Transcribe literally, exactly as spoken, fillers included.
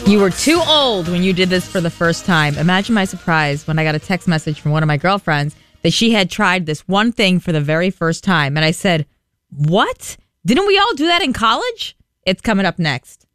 You were too old when you did this for the first time. Imagine my surprise when I got a text message from one of my girlfriends that she had tried this one thing for the very first time. And I said, what? Didn't we all do that in college? It's coming up next.